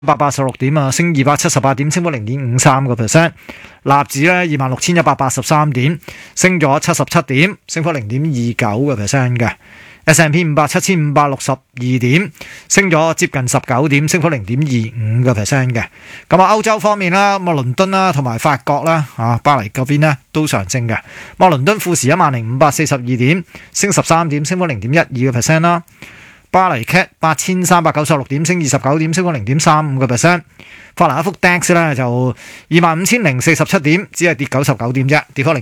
186點啊，升278點，升幅0.53%。納指咧26,183點，升咗77點，升幅0.29%嘅。S&P 500 7,562點，升咗接近19點，升幅0.25%嘅。咁啊，歐洲方面啦，咁啊倫敦啦同埋法國啦，巴黎嗰邊咧都上升嘅。咁啊，倫敦富時10,542點，升13點，升幅0.12%啦。巴黎 CAC 8,396點，升29點，升幅0.35%。法蘭克福 DAX 咧就25,047點，只係跌99點啫，跌幅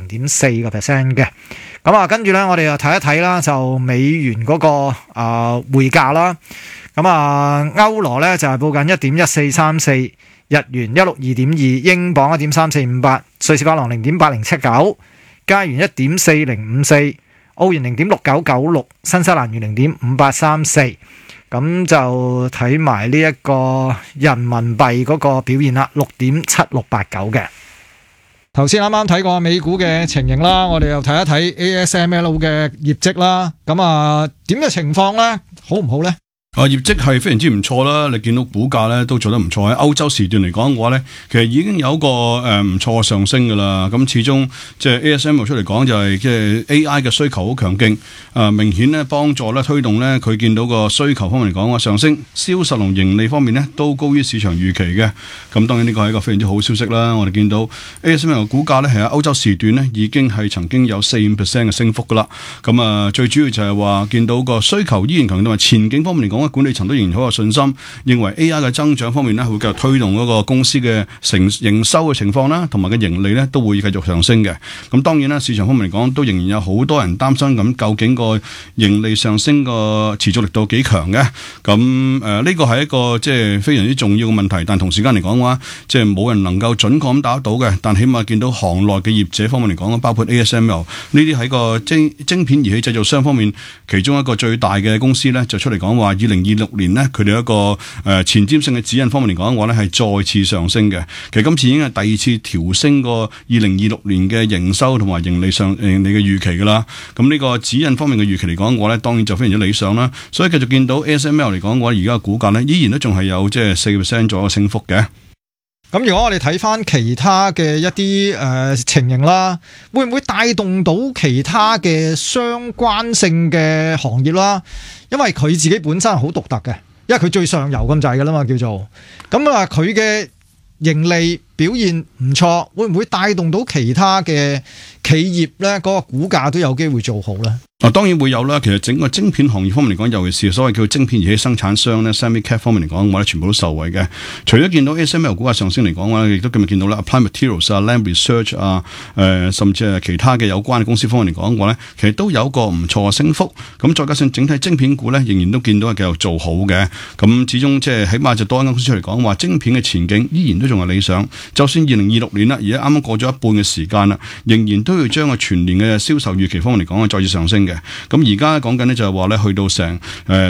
0.4% 嘅。咁啊，跟住咧我哋又睇一睇啦，就美元嗰個匯價啦。咁啊，歐羅咧就係報緊1.1434，日元162.2，英鎊1.3458，瑞士法郎0.8079，加元1.4054。澳元0.6996，新西蘭元0.5834，咁就睇埋呢一個人民幣嗰個表現啦，6.7689嘅。頭先啱啱睇過美股嘅情形啦，我哋又睇一睇 ASML 嘅業績啦。咁啊，點嘅情況呢？好唔好呢？ 業績係非常之唔錯啦，你見到股價咧都做得唔錯。喺歐洲時段嚟講嘅話咧，其實已經有一個唔錯嘅上升噶啦。咁始終即係 ASML 出嚟講就係即係 AI 嘅需求好強勁，明顯咧幫助咧推動咧佢見到個需求方面嚟講嘅上升，銷售同盈利方面咧都高於市場預期嘅。咁當然呢個係一個非常之好消息啦。我哋見到 ASML 嘅股價咧係喺歐洲時段咧已經係曾經有4-5% 嘅升幅噶啦。咁最主要就係話見到個需求依然強，同埋前景方面嚟講，管理層都仍然好有信心，認為 AI 嘅增長方面咧會繼續推動嗰個公司嘅營收嘅情況啦，同埋嘅盈利咧都會繼續上升嘅。咁當然啦，市場方面嚟講都仍然有好多人擔心咁，究竟個盈利上升個持續力度幾強嘅？咁呢個係一個即係非常之重要嘅問題。但同時間嚟講嘅話，即係冇人能夠準確咁答得到嘅。但起碼見到行內嘅業者方面嚟講，包括 ASML 呢啲喺個晶片儀器製造商方面，其中一個最大嘅公司咧就出嚟講話2026年呢，佢哋一個前瞻性嘅指引方面嚟講嘅話呢，係再次上升嘅。其實今次已經係第二次調升個2026年嘅營收同埋盈利嘅預期噶啦。咁呢個指引方面嘅預期嚟講嘅話呢，當然就非常之理想啦。所以繼續見到 ASML 嚟講嘅話，而家嘅股價呢，依然都仲係有即係4% 左右嘅升幅嘅。 咁如果我哋睇翻其他嘅一啲情形啦，會唔會帶動到其他嘅相關性嘅行業啦？因為佢自己本身係好獨特嘅，因為佢最上游咁滯㗎啦嘛，叫做咁啊，佢嘅盈利表現唔錯，會唔會帶動到其他嘅企業咧？嗰個股價都有機會做好咧？ 當然會有啦。其實整個晶片行業方面嚟講，尤其是所謂叫晶片儀器生產商咧 Semi-Cap 方面嚟講嘅話咧，全部都受惠嘅。除咗見到 ASML 股價上升嚟講嘅話，亦都今日見到啦 Applied Materials 啊、Lam Research 啊、甚至係其他嘅有關嘅公司方面嚟講嘅話咧，其實都有一個唔錯嘅升幅。咁再加上整體晶片股咧，仍然都見到係繼續做好嘅。咁始終即係起碼就多間公司出嚟講話，晶片嘅前景依然都仲係理想。就算2026年啦，而家啱啱過咗一半嘅時間啦，仍然都要將個全年嘅銷售預期方面嚟講再次上升嘅。咁而家講緊呢，就係話咧，去到成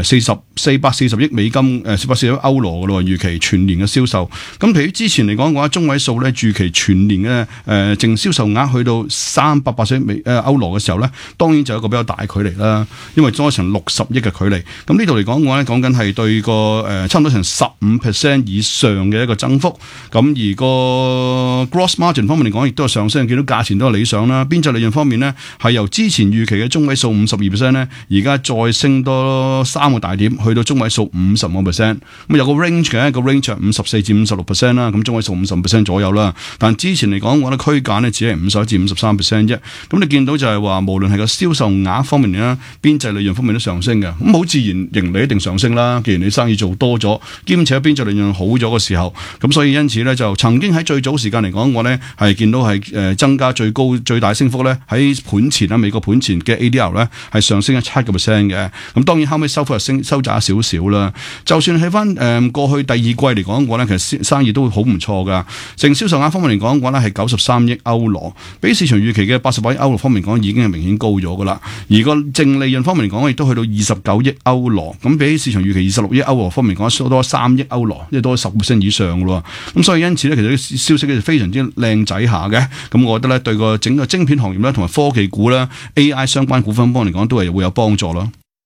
440億美金440億歐羅嘅咯，預期全年嘅銷售。咁譬如之前嚟講嘅話，中位數咧預期全年嘅淨銷售額去到380億歐羅嘅時候咧，當然就有一個比較大距離啦，因為多成60億嘅距離。咁呢度嚟講嘅話咧，講緊係對個差唔多成15% 以上嘅一個增幅。咁而個 gross margin 方面嚟講，亦都係上升，見到價錢都係理想啦。邊際利潤方面呢，係由之前預期嘅中位數52%咧，而家再升多3個大點，去到中位數50%。咁有個 range 嘅，個 range 係54%至56%啦，咁中位數50% 左右啦。但之前嚟講，我覺得區間咧只係51%至53% 啫。咁你見到就係話，無論係個銷售額方面啦，邊際利潤方面都上升嘅。咁好自然，盈利一定上升啦。既然你生意做多咗，兼且邊際利潤好咗嘅時候，咁所以因此咧就曾經喺最早時間嚟講，我咧係見到係增加最大升幅咧喺盤前啦，美國盤前嘅 ADR 咧係上升咗7%嘅。咁當然後尾收窄咗少少啦。就算喺翻過去第二季嚟講嘅話咧，其實生意都會好唔錯噶。淨銷售額方面嚟講嘅話咧係93億歐羅，比市場預期嘅88億歐羅方面講已經係明顯高咗噶啦。而個淨利潤方面嚟講亦都去到29億歐羅，咁比市場預期26億歐羅方面講多3億歐羅，即係多10% 以上咯。咁所以因此咧，其實啲消息咧非常之靚仔下嘅。咁我覺得咧對個整個晶片行業咧同埋科技股咧 AI 相關股份方面嚟講都係會有幫助咯。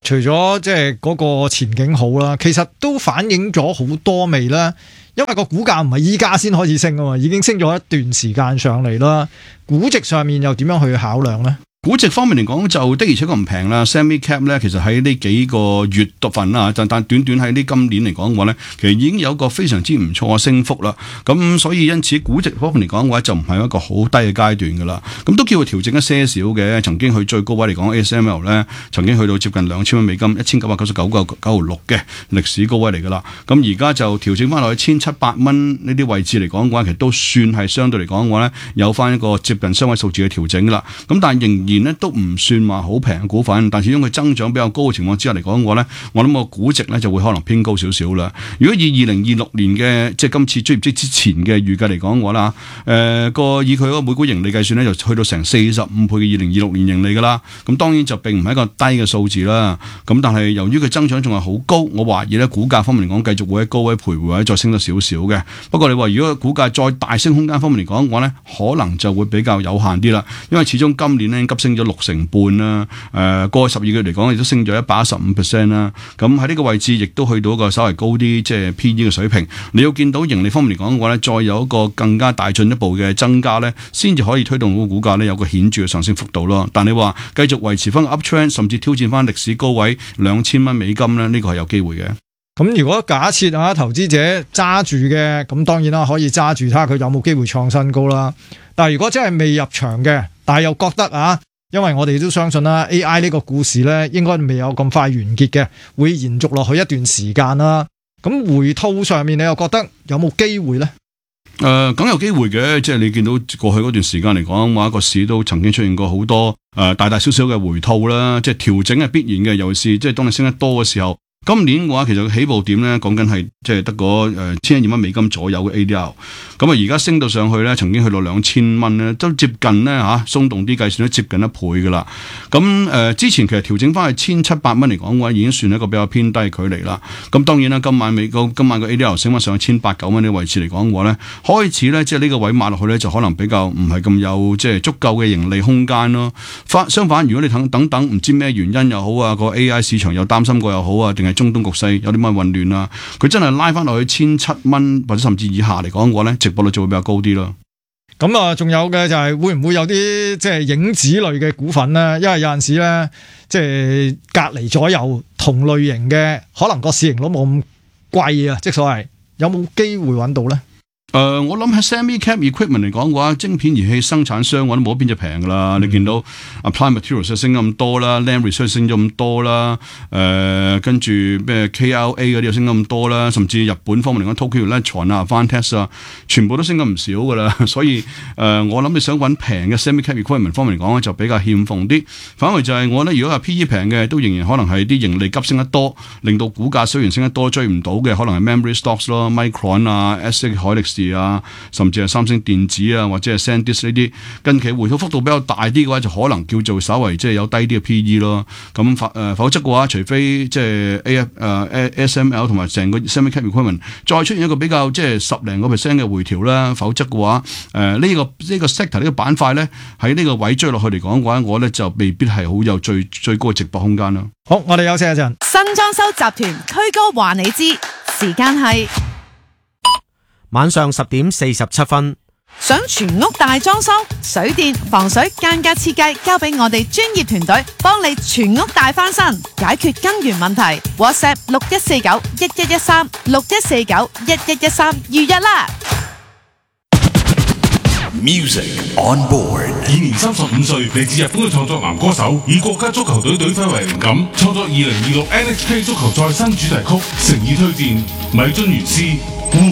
除咗即係嗰個前景好啦，其實都反映咗好多未啦。因為個股價唔係依家先開始升啊嘛，已經升咗一段時間上嚟啦。估值上面又點樣去考量呢？ 估值方面嚟講就的而且確唔平啦 ，Semi Cap 咧其實喺呢幾個月份啊，但短喺呢今年嚟講嘅話咧，其實已經有一個非常之唔錯嘅升幅啦。咁所以因此估值方面嚟講嘅話就唔係一個好低嘅階段噶啦。咁都叫佢調整一些少嘅，曾經去最高位嚟講 ASML 咧曾經去到接近2000蚊美金，1999.96嘅歷史高位嚟噶啦。咁而家就調整翻落去1700蚊呢啲位置嚟講嘅話，其實都算係相對嚟講嘅話咧有翻一個接近雙位數字嘅調整噶啦。咁但係仍然都唔算話好平嘅股份，但始終佢增長比較高嘅情況之下嚟講嘅話咧，我諗個估值咧就會可能偏高少少啦。如果以2026年嘅即係今次追業績之前嘅預計嚟講嘅話啦，以佢個每股盈利計算咧就去到成45倍嘅2026年盈利噶啦。咁當然就並唔係一個低嘅數字啦。咁但係由於佢增長仲係好高，我懷疑咧股價方面嚟講繼續會喺高位徘徊或者再升得少少嘅。不過你話如果股價再大升空間方面嚟講嘅話咧，可能就會比較有限啲啦。因為始終今年咧急升咗6成半啦，過去12個月嚟講亦都升咗115% 啦。咁喺呢個位置亦都去到一個稍微高啲即係 PE 嘅水平。你要見到盈利方面嚟講嘅話咧，再有一個更加大進一步嘅增加咧，先至可以推動到個股價咧有個顯著嘅上升幅度咯。但你話繼續維持翻 uptrend， 甚至挑戰翻歷史高位2000蚊美金咧，呢個係有機會嘅。 咁如果假設啊，投資者揸住嘅，咁當然啦，可以揸住睇下佢有冇機會創新高啦。但係如果真係未入場嘅，但係又覺得啊，因為我哋都相信啦 ，AI 呢個故事咧應該未有咁快完結嘅，會延續落去一段時間啦。咁回吐上面你又覺得有冇機會呢？ 梗有機會嘅，即係你見到過去嗰段時間嚟講，話個市都曾經出現過好多大大小小嘅回吐啦，即係調整係必然嘅，尤其是即係當你升得多嘅時候。今年嘅話，其實起步點咧講緊係即係得個1200蚊美金左右嘅 ADR， 咁啊而家升到上去咧，曾經去到2000蚊咧，都接近咧鬆動啲計算都接近1倍噶啦。咁之前其實調整翻去1700蚊嚟講嘅話，已經算係一個比較偏低嘅距離啦。咁當然啦，今晚個 ADR 升翻上去1890蚊呢個位置嚟講嘅話咧，開始咧即係呢個位抹落去咧，就可能比較唔係咁有即係足夠嘅盈利空間咯。相反，如果你等唔知咩原因又好啊，個 AI 市場又擔心過又好啊，定係中東局勢有啲乜混亂啊，佢真係拉翻落去1700蚊或者甚至以下嚟講嘅話咧，值博率就會比較高啲咯。 咁啊，仲有嘅就係會唔會有啲即係影子類嘅股份咧？因為有陣時咧，即係隔離左右同類型嘅，可能個市盈率冇咁貴啊，即所謂有冇機會揾到咧？ 我諗喺 Semi Cap Equipment 嚟講嘅話，晶片儀器生產商我都冇一邊隻平噶啦。你見到 Applied Materials 升咁多啦 ，Lam Research 升咗咁多啦，跟住咩 KLA 嗰啲又升咁多啦，甚至日本方面嚟講 Tokyo Electron 啊、Advantest 啊，全部都升咁唔少噶啦。所以我諗你想揾平嘅 Semi Cap Equipment 方面嚟講咧，就比較欠奉啲。反為就係我覺得，如果係 PE 平嘅，都仍然可能係啲盈利急升得多，令到股價雖然升得多追唔到嘅，可能係 Memory Stocks 咯 ，Micron 啊、SK 海力士啊，甚至係三星電子啊，或者係 SanDisk 呢啲，近期回吐幅度比較大啲嘅話，就可能叫做稍微即係有低啲嘅 PE 咯。咁否則嘅話，除非即係 ASML 同埋成個 Semi Cap Equipment 再出現一個比較即係10零個%嘅回調啦，否則嘅話，呢個 sector 呢個板塊咧喺呢個位追落去嚟講嘅話，我咧就未必係好有最高嘅直播空間咯。 好，我哋休息一陣。 新裝修集團區哥話你知，時間係晚上10點47分。 想全屋大裝修，水電、防水、間隔設計交俾我哋專業團隊，幫你全屋大翻新，解決根源問題。WhatsApp 61491113 61491113預約啦。 Music on board。 現年35歲，嚟自日本嘅創作男歌手，以國家足球隊隊徽為靈感，創作2026 NHK 足球賽新主題曲，誠意推薦米津玄師。